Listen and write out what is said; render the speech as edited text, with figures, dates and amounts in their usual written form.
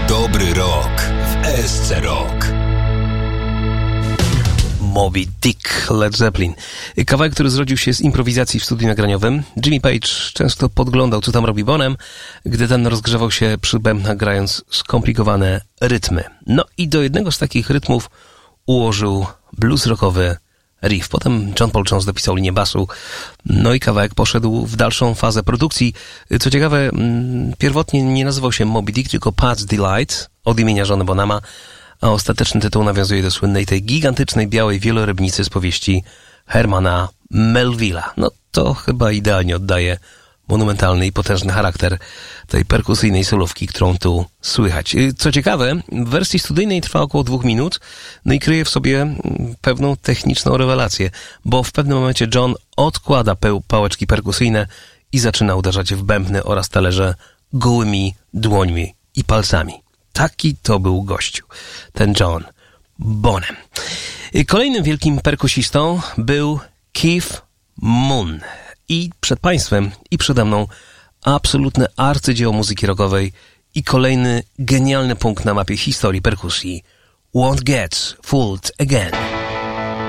Dobry rok w ESC Rock. Moby Dick, Led Zeppelin. Kawałek, który zrodził się z improwizacji w studiu nagraniowym. Jimmy Page często podglądał, co tam robi Bonham, gdy ten rozgrzewał się przy bębnach, grając skomplikowane rytmy. No i do jednego z takich rytmów ułożył blues rockowy riff. Potem John Paul Jones dopisał linię basu, no i kawałek poszedł w dalszą fazę produkcji. Co ciekawe, pierwotnie nie nazywał się Moby Dick, tylko Pat's Delight, od imienia żony Bonhama, a ostateczny tytuł nawiązuje do słynnej tej gigantycznej białej wielorybnicy z powieści Hermana Melville'a. No to chyba idealnie oddaje monumentalny i potężny charakter tej perkusyjnej solówki, którą tu słychać. Co ciekawe, w wersji studyjnej trwa około 2 minut, no i kryje w sobie pewną techniczną rewelację, bo w pewnym momencie John odkłada pałeczki perkusyjne i zaczyna uderzać w bębny oraz talerze gołymi dłońmi i palcami. Taki to był gościu, ten John Bonham. Kolejnym wielkim perkusistą był Keith Moon. I przed państwem, i przede mną absolutne arcydzieło muzyki rockowej i kolejny genialny punkt na mapie historii perkusji. Won't Get Fooled Again.